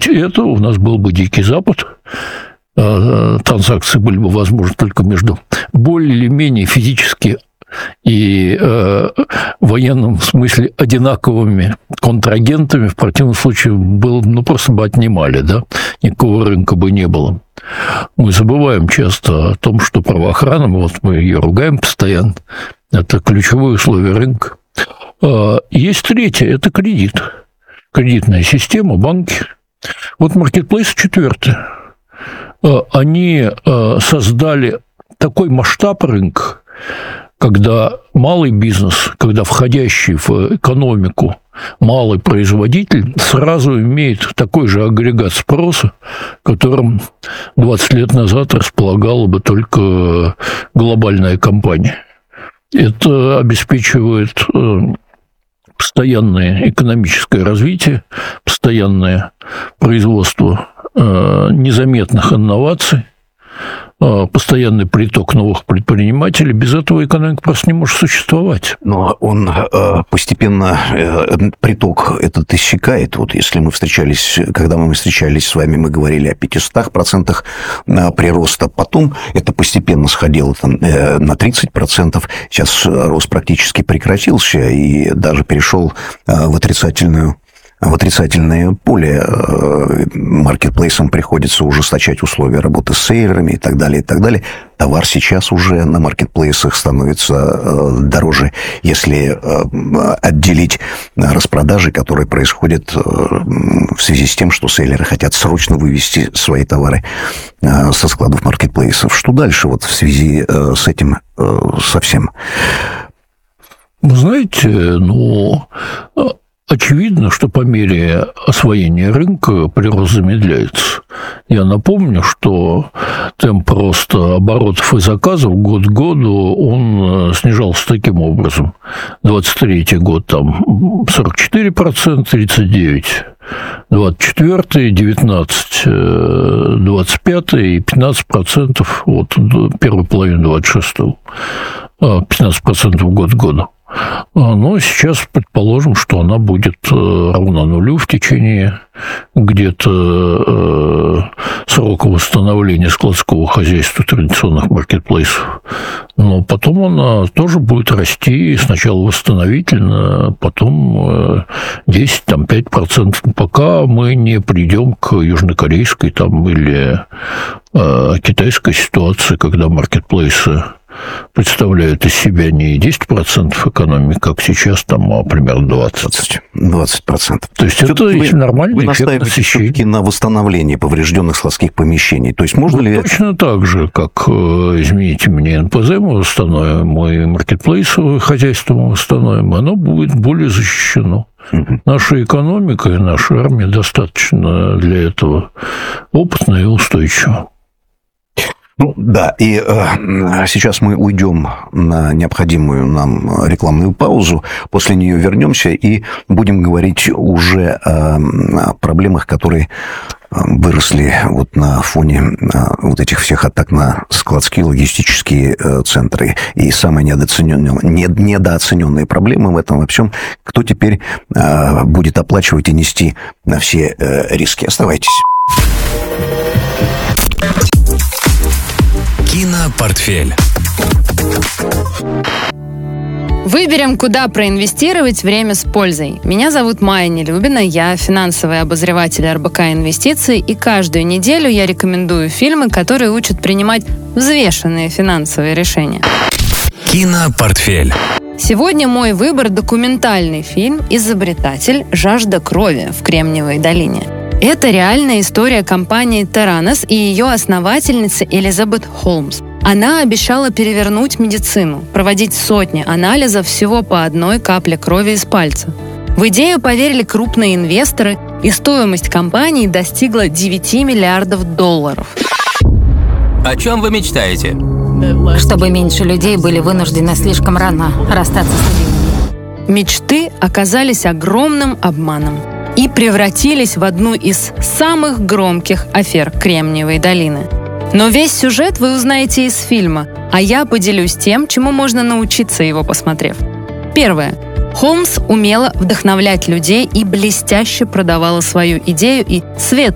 делать это, у нас был бы Дикий Запад. Транзакции были бы возможны только между более или менее физически и в военном смысле одинаковыми контрагентами. В противном случае было, просто бы отнимали, да? Никакого рынка бы не было. Мы забываем часто о том, что правоохрана, мы ее ругаем постоянно, это ключевое условие рынка. Есть третье – это кредит. Кредитная система, банки. Вот маркетплейс четвертый. Они создали такой масштаб рынка, когда малый бизнес, когда входящий в экономику малый производитель сразу имеет такой же агрегат спроса, которым 20 лет назад располагала бы только глобальная компания. Это обеспечивает постоянное экономическое развитие, постоянное производство незаметных инноваций, постоянный приток новых предпринимателей. Без этого экономика просто не может существовать. Но он постепенно, приток этот иссякает. Вот если мы встречались, когда мы встречались с вами, мы говорили о 500% прироста. Потом это постепенно сходило на 30%. Сейчас рост практически прекратился и даже перешел в отрицательное поле. Маркетплейсам приходится ужесточать условия работы с сейлерами и так далее, и так далее. Товар сейчас уже на маркетплейсах становится дороже, если отделить распродажи, которые происходят в связи с тем, что сейлеры хотят срочно вывести свои товары со складов маркетплейсов. Что дальше вот в связи с этим совсем? Вы знаете, очевидно, что по мере освоения рынка прирост замедляется. Я напомню, что темп роста оборотов и заказов год к году он снижался таким образом. 23-й год там 44%, 39%, 24-й, 19%, 25-й и 15% вот первой половины 26-го. 15% год к году. Но сейчас предположим, что она будет равна нулю в течение где-то срока восстановления складского хозяйства традиционных маркетплейсов. Но потом она тоже будет расти, сначала восстановительно, потом 10-5%, пока мы не придем к южнокорейской или китайской ситуации, когда маркетплейсы представляют из себя не 10% экономики, как сейчас, а примерно 20%. 20%. То есть это нормальный эффект насыщения. Все-таки на восстановление поврежденных складских помещений. То есть можно ли... Точно так же, как, извините меня, НПЗ мы восстановим, и маркетплейсовое хозяйство мы восстановим, оно будет более защищено. Наша экономика и наша армия достаточно для этого опытна и устойчива. Да, и сейчас мы уйдем на необходимую нам рекламную паузу, после нее вернемся и будем говорить уже о проблемах, которые выросли на фоне этих всех атак на складские логистические центры. И самые недооцененные проблемы в этом во всем, кто теперь будет оплачивать и нести на все риски. Оставайтесь. Кинопортфель. Выберем, куда проинвестировать время с пользой. Меня зовут Майя Нелюбина, я финансовый обозреватель РБК Инвестиций, и каждую неделю я рекомендую фильмы, которые учат принимать взвешенные финансовые решения. Кинопортфель. Сегодня мой выбор – документальный фильм «Изобретатель. Жажда крови» в Кремниевой долине. Это реальная история компании Theranos и ее основательницы Элизабет Холмс. Она обещала перевернуть медицину, проводить сотни анализов всего по одной капле крови из пальца. В идею поверили крупные инвесторы, и стоимость компании достигла $9 миллиардов. О чем вы мечтаете? Чтобы меньше людей были вынуждены слишком рано расстаться с любимыми. Мечты оказались огромным обманом и превратились в одну из самых громких афер Кремниевой долины. Но весь сюжет вы узнаете из фильма, а я поделюсь тем, чему можно научиться, его посмотрев. Первое. Холмс умела вдохновлять людей и блестяще продавала свою идею и светлую